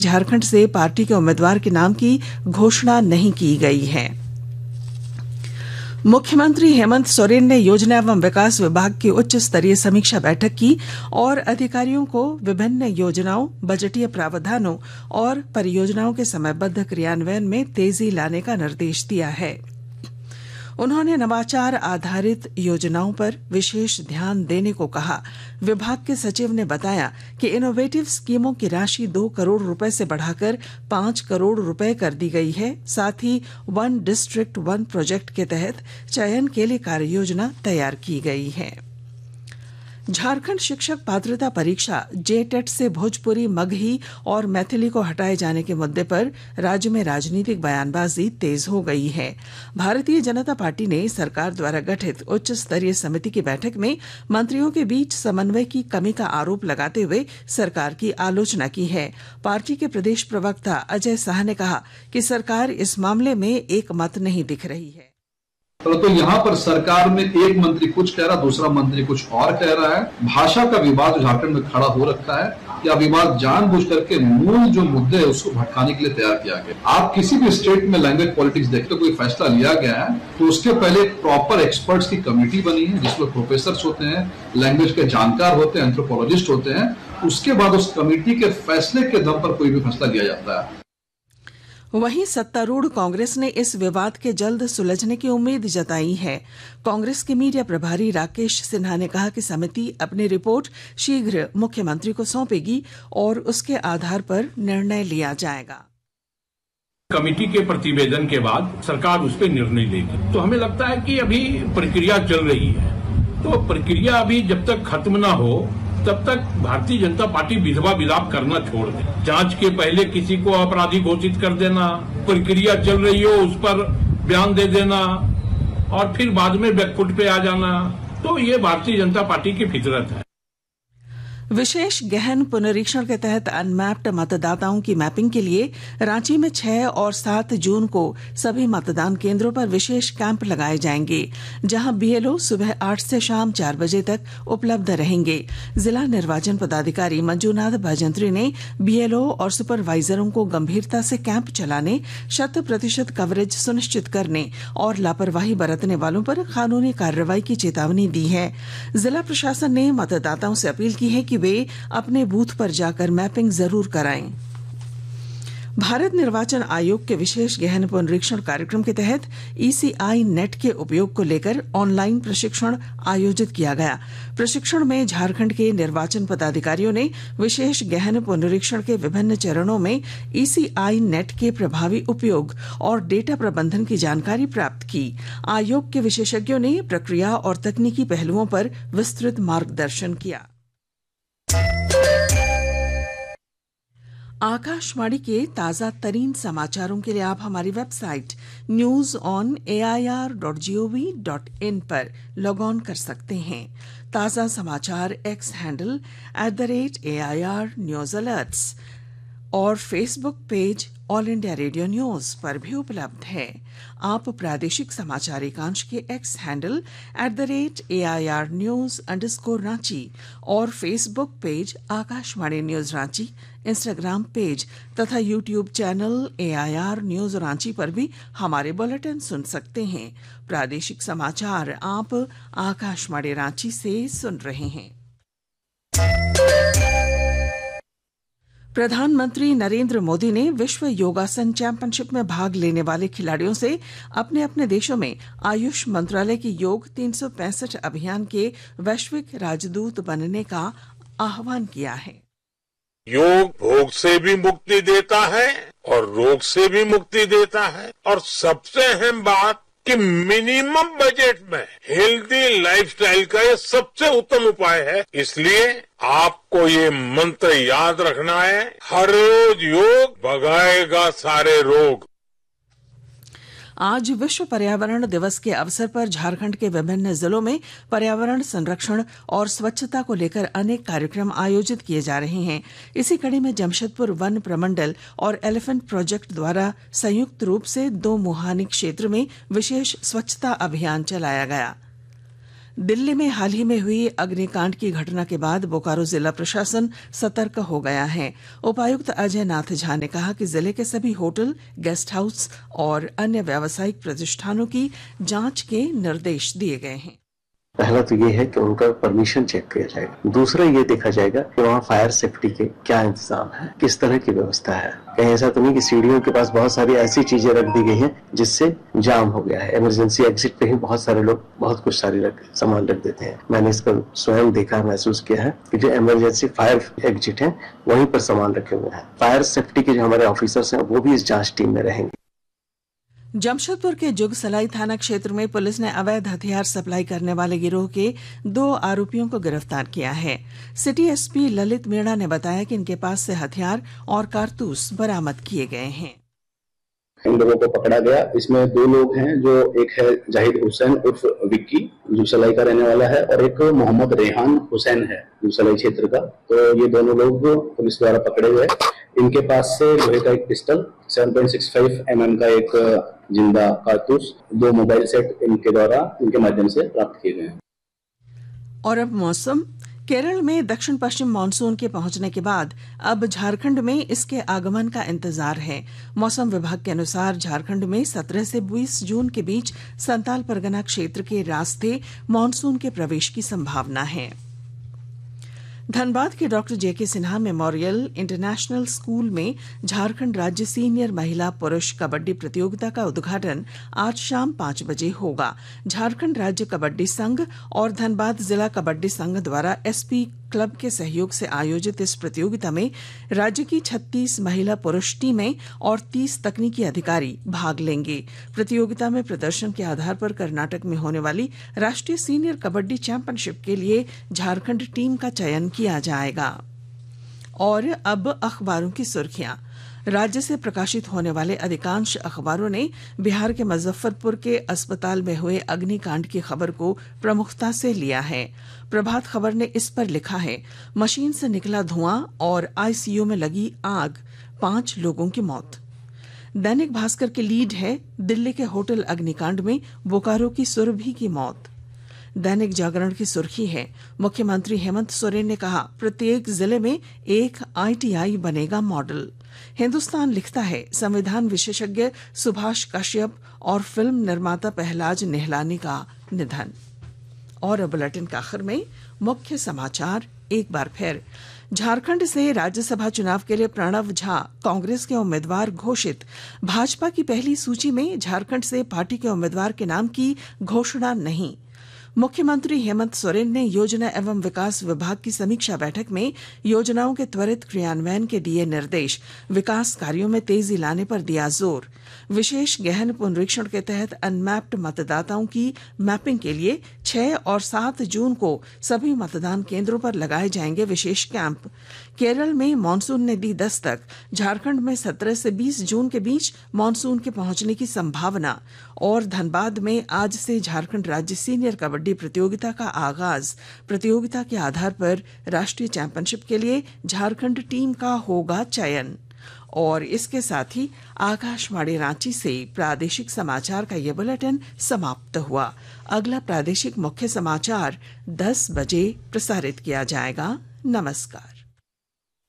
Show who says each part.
Speaker 1: झारखंड से पार्टी के उम्मीदवार के नाम की घोषणा नहीं की गई है। मुख्यमंत्री हेमंत सोरेन ने योजना एवं विकास विभाग की उच्च स्तरीय समीक्षा बैठक की और अधिकारियों को विभिन्न योजनाओं, बजटीय प्रावधानों और परियोजनाओं के समयबद्ध क्रियान्वयन में तेजी लाने का निर्देश दिया है। उन्होंने नवाचार आधारित योजनाओं पर विशेष ध्यान देने को कहा। विभाग के सचिव ने बताया कि इनोवेटिव स्कीमों की राशि 2 करोड़ रुपए से बढ़ाकर 5 करोड़ रुपए कर दी गई है। साथ ही 1 डिस्ट्रिक्ट 1 प्रोजेक्ट के तहत चयन के लिए कार्ययोजना तैयार की गई है। झारखंड शिक्षक पात्रता परीक्षा जेटेट से भोजपुरी, मगही और मैथिली को हटाए जाने के मुद्दे पर राज्य में राजनीतिक बयानबाजी तेज हो गई है। भारतीय जनता पार्टी ने सरकार द्वारा गठित उच्च स्तरीय समिति की बैठक में मंत्रियों के बीच समन्वय की कमी का आरोप लगाते हुए सरकार की आलोचना की है। पार्टी के प्रदेश प्रवक्ता अजय शाह ने कहा कि सरकार इस मामले में एक मत नहीं दिख रही है।
Speaker 2: तो यहाँ पर सरकार में एक मंत्री कुछ कह रहा, दूसरा मंत्री कुछ और कह रहा है। भाषा का विवाद झारखंड में खड़ा हो रखा है। या विवाद जानबूझ करके मूल जो मुद्दे है उसको भटकाने के लिए तैयार किया गया। आप किसी भी स्टेट में लैंग्वेज पॉलिटिक्स देखते, कोई फैसला लिया गया है तो उसके पहले प्रॉपर एक्सपर्ट्स की कमेटी बनी है जिसमें प्रोफेसर होते हैं, लैंग्वेज के जानकार होते हैं, एंथ्रोपोलॉजिस्ट होते हैं। उसके बाद उस कमेटी के फैसले के दम पर कोई भी फैसला लिया जाता है।
Speaker 1: वहीं सत्तारूढ़ कांग्रेस ने इस विवाद के जल्द सुलझने की उम्मीद जताई है। कांग्रेस के मीडिया प्रभारी राकेश सिन्हा ने कहा कि समिति अपनी रिपोर्ट शीघ्र मुख्यमंत्री को सौंपेगी और उसके आधार पर निर्णय लिया जाएगा।
Speaker 3: कमेटी के प्रतिवेदन के बाद सरकार उस पर निर्णय लेगी। तो हमें लगता है कि अभी प्रक्रिया चल रही है, तो प्रक्रिया अभी जब तक खत्म ना हो तब तक भारतीय जनता पार्टी विधवा विलाप करना छोड़ दे। जांच के पहले किसी को अपराधी घोषित कर देना, प्रक्रिया चल रही हो उस पर बयान दे देना और फिर बाद में बैकफुट पे आ जाना, तो ये भारतीय जनता पार्टी की फितरत है।
Speaker 1: विशेष गहन पुनरीक्षण के तहत अनमैप्ड मतदाताओं की मैपिंग के लिए रांची में 6 और 7 जून को सभी मतदान केंद्रों पर विशेष कैंप लगाए जाएंगे, जहां बीएलओ सुबह 8 से शाम 4 बजे तक उपलब्ध रहेंगे। जिला निर्वाचन पदाधिकारी मंजूनाथ भजंत्री ने बीएलओ और सुपरवाइजरों को गंभीरता से कैंप चलाने, 100% कवरेज सुनिश्चित करने और लापरवाही बरतने वालों पर कानूनी कार्रवाई की चेतावनी दी है। जिला प्रशासन ने मतदाताओं से अपील की है कि वे अपने बूथ पर जाकर मैपिंग जरूर कराएं। भारत निर्वाचन आयोग के विशेष गहन पुनरीक्षण कार्यक्रम के तहत ईसीआई नेट के उपयोग को लेकर ऑनलाइन प्रशिक्षण आयोजित किया गया। प्रशिक्षण में झारखंड के निर्वाचन पदाधिकारियों ने विशेष गहन पुनरीक्षण के विभिन्न चरणों में ईसीआई नेट के प्रभावी उपयोग और डेटा प्रबंधन की जानकारी प्राप्त की। आयोग के विशेषज्ञों ने प्रक्रिया और तकनीकी पहलुओं पर विस्तृत मार्गदर्शन किया। आकाशवाणी के ताजा तरीन समाचारों के लिए आप हमारी वेबसाइट news.on.air.gov.in पर लॉग ऑन कर सकते हैं। ताजा समाचार x handle @AIR news alerts और Facebook page all India radio news पर भी उपलब्ध है। आप प्रादेशिक समाचार एकांश के एक्स हैंडल @AIR news_रांची और Facebook page Akashvani news Ranchi, Instagram page तथा YouTube channel AIR news Ranchi पर भी हमारे बुलेटिन सुन सकते हैं। प्रादेशिक समाचार आप आकाशवाणी रांची से सुन रहे हैं। प्रधानमंत्री नरेंद्र मोदी ने विश्व योगासन चैंपियनशिप में भाग लेने वाले खिलाड़ियों से अपने अपने देशों में आयुष मंत्रालय की योग 365 अभियान के वैश्विक राजदूत बनने का आह्वान किया है।
Speaker 4: योग भोग से भी मुक्ति देता है और रोग से भी मुक्ति देता है, और सबसे अहम बात कि मिनिमम बजट में हेल्दी लाइफस्टाइल का ये सबसे उत्तम उपाय है। इसलिए आपको ये मंत्र याद रखना है, हर रोज योग भगाएगा सारे रोग।
Speaker 1: आज विश्व पर्यावरण दिवस के अवसर पर झारखंड के विभिन्न जिलों में पर्यावरण संरक्षण और स्वच्छता को लेकर अनेक कार्यक्रम आयोजित किए जा रहे हैं। इसी कड़ी में जमशेदपुर वन प्रमंडल और एलिफेंट प्रोजेक्ट द्वारा संयुक्त रूप से 2 मुहानी क्षेत्र में विशेष स्वच्छता अभियान चलाया गया। दिल्ली में हाल ही में हुई अग्निकांड की घटना के बाद बोकारो जिला प्रशासन सतर्क हो गया है। उपायुक्त अजय नाथ झा ने कहा कि जिले के सभी होटल, गेस्ट हाउस और अन्य व्यावसायिक प्रतिष्ठानों की जांच के निर्देश दिए गए हैं।
Speaker 5: पहला तो ये है कि उनका परमिशन चेक किया जाएगा। दूसरा ये देखा जाएगा कि वहाँ फायर सेफ्टी के क्या इंतजाम है, किस तरह की व्यवस्था है। कहीं ऐसा तो नहीं कि सीढ़ियों के पास बहुत सारी ऐसी चीजें रख दी गई हैं जिससे जाम हो गया है। इमरजेंसी एग्जिट पे ही बहुत सारे लोग बहुत कुछ सामान रख देते हैं। मैंने इसका स्वयं देखा, महसूस किया है कि जो इमरजेंसी फायर एग्जिट है वहीं पर सामान रखे हुए हैं। फायर सेफ्टी के जो हमारे ऑफिसर्स हैं वो भी इस जांच टीम में रहेंगे।
Speaker 1: जमशेदपुर के जुगसलाई थाना क्षेत्र में पुलिस ने अवैध हथियार सप्लाई करने वाले गिरोह के 2 आरोपियों को गिरफ्तार किया है। सिटी एसपी ललित मीणा ने बताया कि इनके पास से हथियार और कारतूस बरामद किए गए हैं।
Speaker 6: इन लोगों को पकड़ा गया। इसमें 2 लोग हैं, जो एक है जाहिद हुसैन उर्फ विक्की जुगसलाई का रहने वाला है, और एक मोहम्मद रेहान हुसैन है जुगसलाई क्षेत्र का। तो ये दोनों लोग पुलिस द्वारा पकड़े गए। इनके पास से लोहे का एक पिस्टल, 7.65 mm का एक जिंदा कारतूस, 2 मोबाइल सेट इनके माध्यम से प्राप्त किए गए हैं।
Speaker 1: और अब मौसम। केरल में दक्षिण पश्चिम मानसून के पहुंचने के बाद अब झारखंड में इसके आगमन का इंतजार है। मौसम विभाग के अनुसार झारखंड में 17 से 20 जून के बीच संताल परगना क्षेत्र के रास्ते मानसून के प्रवेश की संभावना है। धनबाद के डॉक्टर जेके सिन्हा मेमोरियल इंटरनेशनल स्कूल में झारखंड राज्य सीनियर महिला पुरुष कबड्डी प्रतियोगिता का उद्घाटन आज शाम 5 बजे होगा। झारखंड राज्य कबड्डी संघ और धनबाद जिला कबड्डी संघ द्वारा एसपी क्लब के सहयोग से आयोजित इस प्रतियोगिता में राज्य की 36 महिला पुरुष टीमें और 30 तकनीकी अधिकारी भाग लेंगे। प्रतियोगिता में प्रदर्शन के आधार पर कर्नाटक में होने वाली राष्ट्रीय सीनियर कबड्डी चैंपियनशिप के लिए झारखंड टीम का चयन किया जाएगा। और अब अखबारों की सुर्खियां। राज्य से प्रकाशित होने वाले अधिकांश अखबारों ने बिहार के मुजफ्फरपुर के अस्पताल में हुए अग्निकांड की खबर को प्रमुखता से लिया है। प्रभात खबर ने इस पर लिखा है, मशीन से निकला धुआं और आईसीयू में लगी आग, 5 लोगों की मौत। दैनिक भास्कर की लीड है, दिल्ली के होटल अग्निकांड में बोकारो की सुरभि की मौत। दैनिक जागरण की सुर्खी है, मुख्यमंत्री हेमंत सोरेन ने कहा, प्रत्येक जिले में एक आईटीआई बनेगा मॉडल। हिंदुस्तान लिखता है, संविधान विशेषज्ञ सुभाष कश्यप और फिल्म निर्माता पहलाज निहलानी का निधन। और बुलेटिन का आखिर में मुख्य समाचार एक बार फिर। झारखंड से राज्यसभा चुनाव के लिए प्रणव झा कांग्रेस के उम्मीदवार घोषित। भाजपा की पहली सूची में झारखंड से पार्टी के उम्मीदवार के नाम की घोषणा नहीं। मुख्यमंत्री हेमंत सोरेन ने योजना एवं विकास विभाग की समीक्षा बैठक में योजनाओं के त्वरित क्रियान्वयन के दिए निर्देश, विकास कार्यों में तेजी लाने पर दिया जोर। विशेष गहन पुनरीक्षण के तहत अनमैप्ड मतदाताओं की मैपिंग के लिए 6 और 7 जून को सभी मतदान केंद्रों पर लगाए जाएंगे विशेष कैंप। केरल में मानसून ने दी दस्तक, झारखंड में 17 से 20 जून के बीच मानसून के पहुंचने की संभावना। और धनबाद में आज से झारखंड राज्य सीनियर कबड्डी प्रतियोगिता का आगाज। प्रतियोगिता के आधार पर राष्ट्रीय चैंपियनशिप के लिए झारखंड टीम का होगा चयन। और इसके साथ ही आकाशवाणी रांची से प्रादेशिक समाचार का ये बुलेटिन समाप्त हुआ। अगला प्रादेशिक मुख्य समाचार 10 बजे प्रसारित किया जाएगा। नमस्कार।